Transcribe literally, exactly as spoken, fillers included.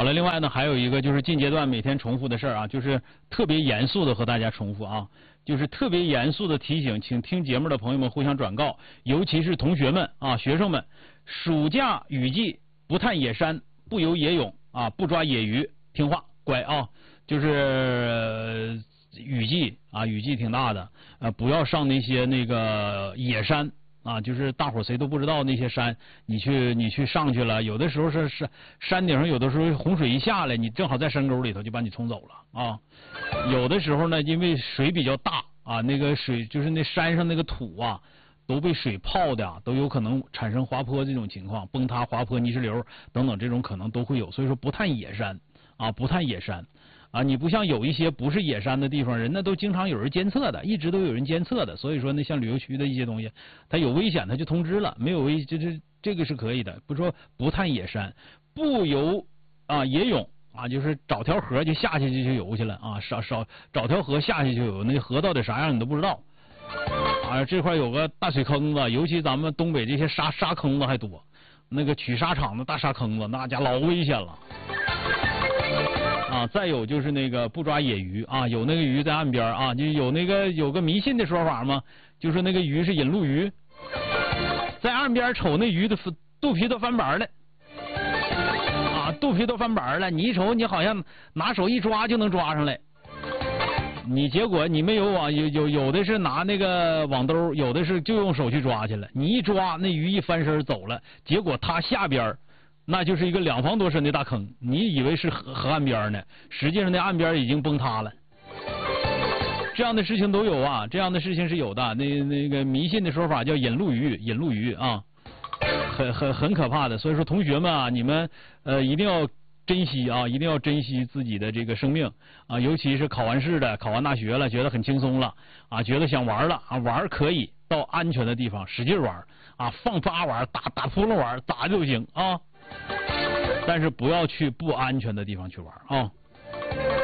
好了，另外呢，还有一个就是近阶段每天重复的事儿啊，就是特别严肃的和大家重复啊，就是特别严肃的提醒，请听节目的朋友们互相转告，尤其是同学们啊、学生们，暑假雨季不探野山，不游野泳啊，不抓野鱼，听话乖啊，就是、呃、雨季啊，雨季挺大的，呃，不要上那些那个野山。啊，就是大伙谁都不知道那些山，你去你去上去了，有的时候是是山顶上，有的时候洪水一下来，你正好在山沟里头就把你冲走了啊。有的时候呢，因为水比较大啊，那个水就是那山上那个土啊，都被水泡的啊，都有可能产生滑坡这种情况，崩塌、滑坡、泥石流等等这种可能都会有。所以说不探野山啊，不探野山。啊，你不像有一些不是野山的地方，人那都经常有人监测的，一直都有人监测的。所以说呢，像旅游区的一些东西，它有危险，它就通知了；没有危，就是这个是可以的。不说不探野山，不游啊野泳啊，就是找条河就下去就就游去了啊，少少找条河下去就游，那河到底啥样你都不知道。啊，这块有个大水坑子，尤其咱们东北这些沙沙坑子还多，那个取沙场的大沙坑子，那家老危险了。啊，再有就是那个不抓野鱼啊，有那个鱼在岸边啊，就有那个有个迷信的说法嘛，就是那个鱼是引路鱼，在岸边瞅那鱼的肚皮都翻白了，啊，肚皮都翻白了，你一瞅你好像拿手一抓就能抓上来，你结果你没有网，有有有的是拿那个网兜，有的是就用手去抓去了，你一抓那鱼一翻身走了，结果它下边那就是一个两房多深的大坑，你以为是河河岸边呢，实际上那岸边已经崩塌了。这样的事情都有啊，这样的事情是有的。那那个迷信的说法叫引路鱼，引路鱼啊，很很很可怕的。所以说，同学们啊，你们呃一定要珍惜啊，一定要珍惜自己的这个生命啊，尤其是考完试的，考完大学了，觉得很轻松了啊，觉得想玩了啊，玩可以到安全的地方使劲玩啊，放八玩，打打扑棱玩，咋就行啊。但是不要去不安全的地方去玩啊。